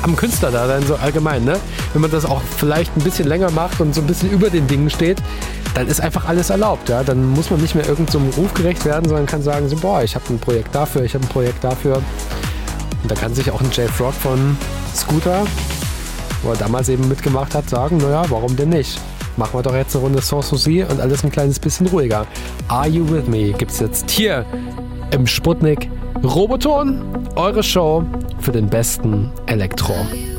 am Künstler da dann so allgemein, ne? Wenn man das auch vielleicht ein bisschen länger macht und so ein bisschen über den Dingen steht, dann ist einfach alles erlaubt, ja? Dann muss man nicht mehr irgendeinem Ruf gerecht werden, sondern kann sagen, so, boah, ich habe ein Projekt dafür, ich habe ein Projekt dafür. Und da kann sich auch ein Jay Frog von Scooter, wo er damals eben mitgemacht hat, sagen, naja, warum denn nicht? Machen wir doch jetzt eine Runde Sans Souci und alles ein kleines bisschen ruhiger. Are You With Me gibt's jetzt hier im Sputnik Roboton, eure Show für den besten Elektro.